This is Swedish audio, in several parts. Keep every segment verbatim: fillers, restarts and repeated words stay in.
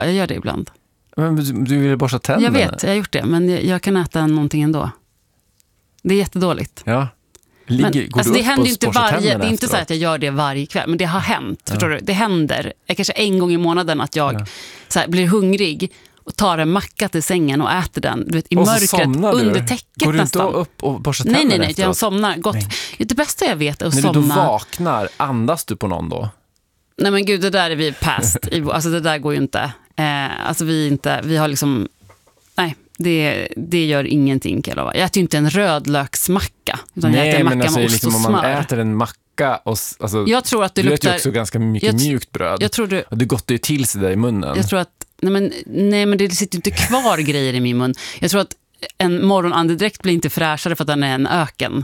jag gör det ibland. Men du, du vill borsta tänderna? Jag vet, jag har gjort det. Men jag, jag kan äta någonting ändå. Det är jättedåligt. Ja. Ligger, men, går alltså, du det upp händer och inte borstar varje, tänderna det är inte efteråt? så att jag gör det varje kväll. Men det har hänt, ja. förstår du? Det händer. Jag kanske en gång i månaden att jag ja. så här, blir hungrig och tar en macka till sängen och äter den. Du vet, i och så mörkret, under täcket går du nästan. inte upp och borstar tänderna Nej, nej, nej. efteråt? Jag somnar gott. Nej. Det bästa jag vet är att när somna. När du då vaknar, andas du på någon då? Nej men gud, det där är vi past. Alltså det där går ju inte. Eh, alltså vi inte, vi har liksom, nej, det, det gör ingenting kan jag lova. Jag äter ju inte en rödlöksmacka. Utan nej, jag äter en macka men alltså, med ost liksom, och om smör. man äter en macka och, alltså, jag tror att det du luktar... äter ju också ganska mycket jag, mjukt bröd. Jag tror du... Och det gottar ju till sig där i munnen. Jag tror att, nej men, nej men det sitter ju inte kvar grejer i min mun. Jag tror att en morgonandedräkt blir inte fräschare för att den är en öken.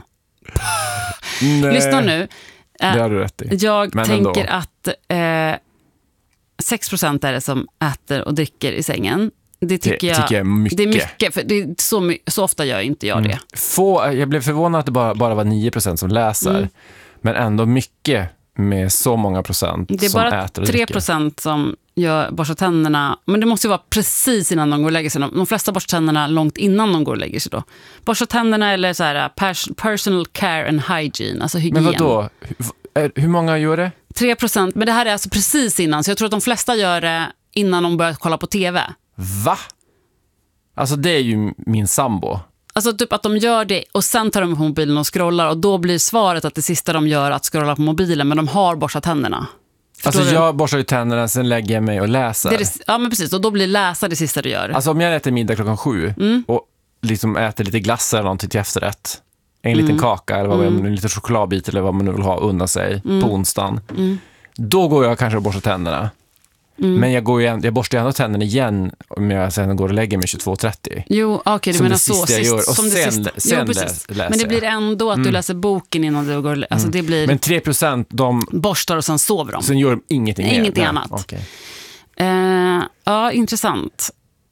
Nej. Lyssna nu. Det har du rätt i. Jag men tänker ändå. att eh, sex procent är det som äter och dricker i sängen. Det tycker, det jag, tycker jag är mycket. Det är mycket, för det är så, my- så ofta gör inte jag det. Mm. Få, jag blev förvånad att det bara, bara var nio procent som läser. Mm. Men ändå mycket med så många procent det är som bara äter och tre dricker. procent som gör borstar tänderna. Men det måste ju vara precis innan de går och lägger sig. De flesta borstar tänderna långt innan de går och lägger sig då. Borstar tänderna eller så här pers- personal care and hygiene, alltså hygien. Men vadå? Hur, hur många gör det? tre procent, men det här är alltså precis innan. Så jag tror att de flesta gör det innan de börjar kolla på tv. Va? Alltså det är ju min sambo. Alltså typ att de gör det och sen tar de på mobilen och scrollar och då blir svaret att det sista de gör är att scrolla på mobilen, men de har borstat tänderna. Förstår alltså du? jag borstar ju tänderna, sen lägger jag mig och läser. Det är det, ja men precis, och då blir läsa det sista du gör. Alltså om jag äter middag klockan sju mm. och liksom äter lite glass eller någonting till efterrätt, en mm. liten kaka eller vad mm. man, en liten chokladbit eller vad man nu vill ha undan sig mm. på onsdagen. Mm. Då går jag kanske och borstar tänderna. Mm. Men jag, går ju, jag borstar ändå tänderna igen om jag sen går och lägger mig tjugotvå trettio. Jo, okej, okay, du menar så. Sist jag gör. Och som sen, det sen jo, läs, läser Men det blir ändå att mm. du läser boken innan du går. Alltså, mm. det blir men tre procent de borstar och sen sover de. Sen gör de ingenting Nej, mer. Ingenting Nej, annat. Okay. Uh, ja, intressant.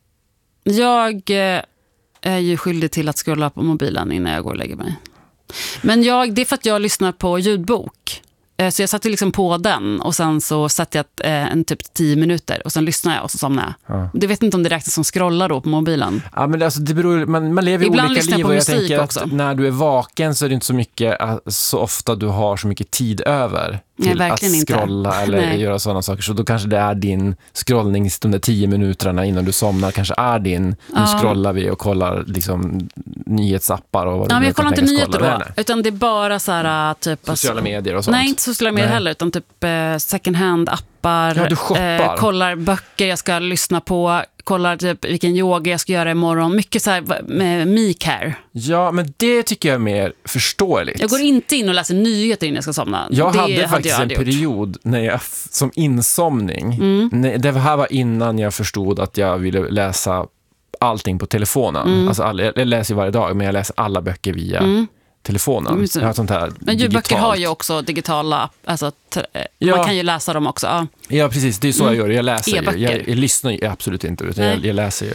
Jag uh, är ju skyldig till att scrolla på mobilen innan jag går och lägger mig. Men jag, det är för att jag lyssnar på ljudbok. Så jag satte liksom på den och sen så satte jag eh, en typ tio minuter och sen lyssnade jag och så somnade jag. Ja. Du vet inte om det räknas som scrollar då på mobilen. Ja, men alltså, det beror, man, man lever i ibland olika liv på och jag musik tänker också. Att när du är vaken så är det inte så mycket så ofta du har så mycket tid över till Nej, att scrolla inte. eller Nej. göra sådana saker. Så då kanske det är din scrollning de där tio minuterna innan du somnar kanske är din, nu ja. scrollar vi och kollar liksom nyhetsappar och vad ja, du men jag kollar inte nyheter då, nej, nej. utan det är bara så här typ sociala alltså, medier och sånt. Nej, inte sociala medier nej. heller, utan typ eh, second hand appar. Ja, du shoppar. Eh, kollar böcker jag ska lyssna på, kollar typ vilken yoga jag ska göra imorgon. Mycket så här med me-care. Ja, men det tycker jag är mer förståeligt. Jag går inte in och läser nyheter innan jag ska somna. Jag det hade hade faktiskt jag en period när jag, som insomning. Mm. När, det här var innan jag förstod att jag ville läsa allting på telefonen. Mm. Alltså, all, jag läser ju varje dag, men jag läser alla böcker via mm. telefonen. Jag har sånt här men ljudböcker har ju också digitala, alltså t- ja. man kan ju läsa dem också. Ja, ja precis, det är så mm. jag gör. Jag läser E-böcker. ju. Jag, jag lyssnar ju absolut inte, utan jag, jag läser ju.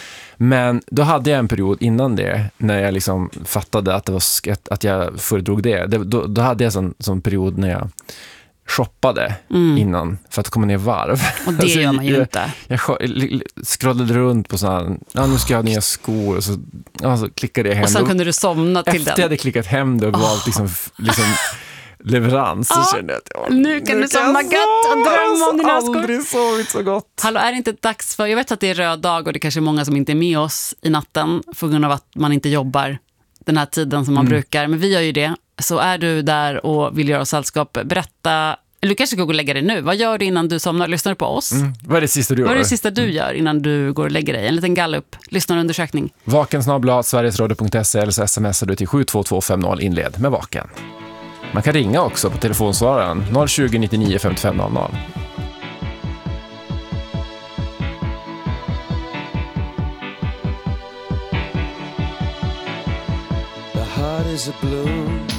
Men då hade jag en period innan det, när jag liksom fattade att, det var, att jag föredrog det. det då, då hade jag en sån, sån period när jag shoppade mm. innan för att komma ner varv. Och det alltså, gör man ju jag, inte. Jag, jag scrollade runt på sådana, ja nu ska jag ha nya skor och så, ja, så klickade jag hem. Och sen kunde du somna till efter den. Efter jag hade klickat hem det och valt oh. liksom, liksom leverans så oh. kände jag att ja, nu kan du somna gott och drömma om dina skor. Aldrig sovit så gott. Hallå, är det inte dags för, jag vet att det är röd dag och det är kanske är många som inte är med oss i natten för grund av att man inte jobbar den här tiden som man mm. brukar, men vi gör ju det. Så är du där och vill göra sällskap, berätta. Eller du kanske ska gå och lägga dig nu. Vad gör du innan du somnar? Lyssnar du på oss? Mm. Vad är det sista du gör? Vad är det sista du gör innan du går och lägger dig? En liten gallup, lyssnarundersökning. Vaken snabel-a sverigesradio punkt se eller så smsar du till sju två två fem noll inled med Vaken. Man kan ringa också på telefonsvararen noll tjugo nittionio femtiofem noll noll. The heart is a blue